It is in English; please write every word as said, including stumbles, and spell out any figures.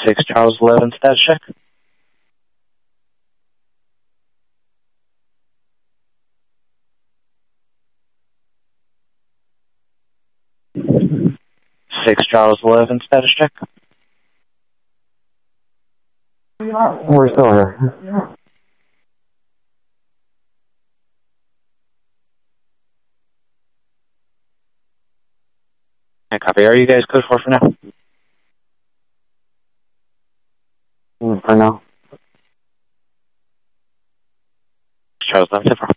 six Charles eleven, status check. six Charles eleven, status check. We're still here. I copy. Are you guys code four for now? Mm, for now. Charles eleven, ten four.